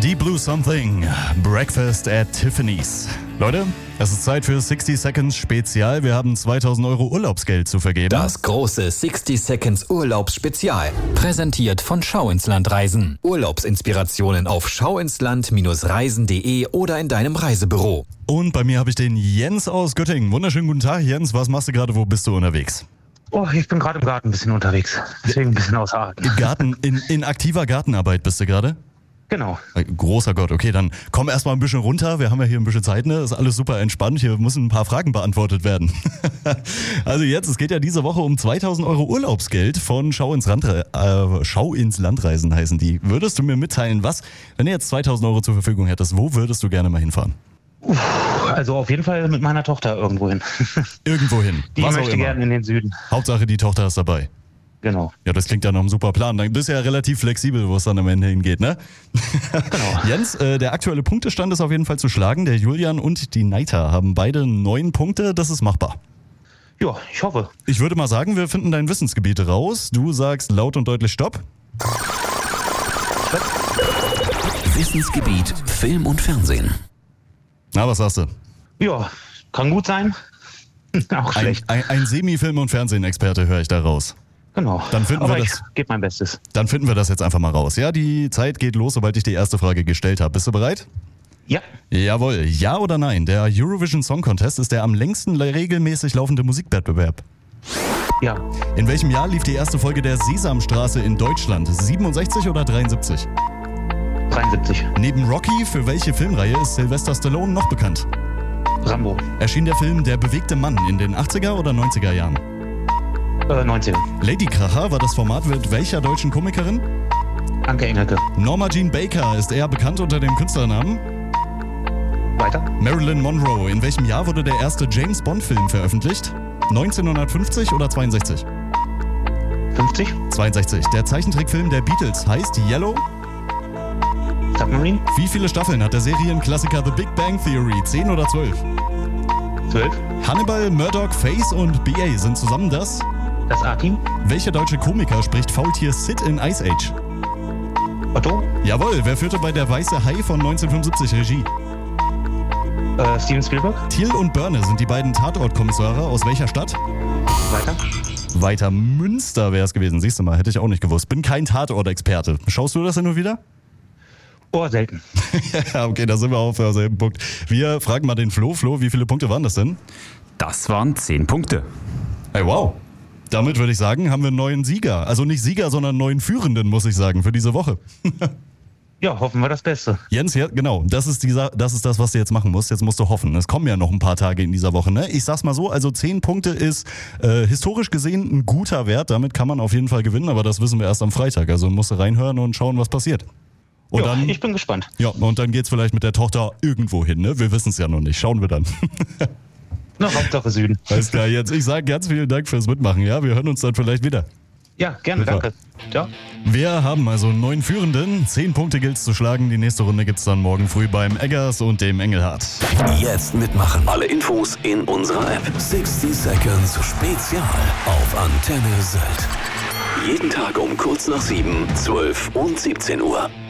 Deep Blue Something, Breakfast at Tiffany's. Leute, es ist Zeit für 60 Seconds Spezial. Wir haben 2000 Euro Urlaubsgeld zu vergeben. Das große 60 Seconds Urlaubsspezial. Präsentiert von Schau ins Land Reisen. Urlaubsinspirationen auf schauinsland-reisen.de oder in deinem Reisebüro. Und bei mir habe ich den Jens aus Göttingen. Wunderschönen guten Tag, Jens. Was machst du gerade? Wo bist du unterwegs? Oh, ich bin gerade im Garten ein bisschen unterwegs. Deswegen ein bisschen außer Atem. Im Garten, in aktiver Gartenarbeit bist du gerade? Genau. Großer Gott, okay, dann komm erstmal ein bisschen runter. Wir haben ja hier ein bisschen Zeit, ne? Das ist alles super entspannt. Hier müssen ein paar Fragen beantwortet werden. Also jetzt, es geht ja diese Woche um 2000 Euro Urlaubsgeld von Schau ins Land Reisen heißen die. Würdest du mir mitteilen, wenn du jetzt 2000 Euro zur Verfügung hättest, wo würdest du gerne mal hinfahren? Also auf jeden Fall mit meiner Tochter irgendwo hin. Irgendwo hin. Die möchte gerne in den Süden. Hauptsache die Tochter ist dabei. Genau. Ja, das klingt ja nach einem super Plan. Dann bist du ja relativ flexibel, wo es dann am Ende hingeht, ne? Genau. Jens, der aktuelle Punktestand ist auf jeden Fall zu schlagen. Der Julian und die Neita haben beide 9 Punkte. Das ist machbar. Ja, ich hoffe. Ich würde mal sagen, wir finden dein Wissensgebiet raus. Du sagst laut und deutlich Stopp. Wissensgebiet Film und Fernsehen. Na, was sagst du? Ja, kann gut sein. Auch schlecht. Ein Semi-Film- und Fernsehen-Experte höre ich da raus. Genau. Dann finden Aber wir ich das. gebe mein Bestes. Dann finden wir das jetzt einfach mal raus. Ja, die Zeit geht los, sobald ich die erste Frage gestellt habe. Bist du bereit? Ja. Jawohl. Ja oder nein? Der Eurovision Song Contest ist der am längsten regelmäßig laufende Musikwettbewerb. Ja. In welchem Jahr lief die erste Folge der Sesamstraße in Deutschland? 67 oder 73? 73. Neben Rocky, für welche Filmreihe ist Sylvester Stallone noch bekannt? Rambo. Erschien der Film Der bewegte Mann in den 80er oder 90er Jahren? 90er. Lady Kracher war das Format mit welcher deutschen Komikerin? Anke Engelke. Norma Jean Baker ist eher bekannt unter dem Künstlernamen? Weiter. Marilyn Monroe. In welchem Jahr wurde der erste James Bond-Film veröffentlicht? 1950 oder 62? 50. 62. Der Zeichentrickfilm der Beatles heißt Yellow? Submarine. Wie viele Staffeln hat der Serienklassiker The Big Bang Theory? 10 oder 12? 12. Hannibal, Murdoch, Face und BA sind zusammen das? Das A-Team. Welcher deutsche Komiker spricht Faultier Sid in Ice Age? Otto. Jawohl, wer führte bei Der Weiße Hai von 1975 Regie? Steven Spielberg. Thiel und Börne sind die beiden Tatortkommissare aus welcher Stadt? Weiter. Weiter Münster wäre es gewesen. Siehst du mal, hätte ich auch nicht gewusst. Bin kein Tatortexperte. Schaust du das denn nur wieder? Oh, selten. Ja, okay, da sind wir auf derselben Punkt. Wir fragen mal den Flo. Flo, wie viele Punkte waren das denn? Das waren 10 Punkte. Hey, wow. Damit würde ich sagen, haben wir einen neuen Sieger. Also nicht Sieger, sondern einen neuen Führenden, muss ich sagen, für diese Woche. Ja, hoffen wir das Beste. Jens, ja, genau, das ist das, was du jetzt machen musst. Jetzt musst du hoffen. Es kommen ja noch ein paar Tage in dieser Woche. Ne? Ich sag's mal so, also 10 Punkte ist historisch gesehen ein guter Wert. Damit kann man auf jeden Fall gewinnen, aber das wissen wir erst am Freitag. Also musst du reinhören und schauen, was passiert. Und ja, dann, ich bin gespannt. Ja, und dann geht's vielleicht mit der Tochter irgendwo hin. Ne? Wir wissen es ja noch nicht. Schauen wir dann. Na, Hauptsache Süden. Alles klar, Jens. Ich sage ganz vielen Dank fürs Mitmachen. Ja, wir hören uns dann vielleicht wieder. Ja, gerne, Super. danke. Ja. Wir haben also einen neuen Führenden. 10 Punkte gilt's zu schlagen. Die nächste Runde gibt's dann morgen früh beim Eggers und dem Engelhardt. Jetzt mitmachen. Alle Infos in unserer App. 60 Seconds Spezial auf Antenne Sylt. Jeden Tag um kurz nach 7, 12 und 17 Uhr.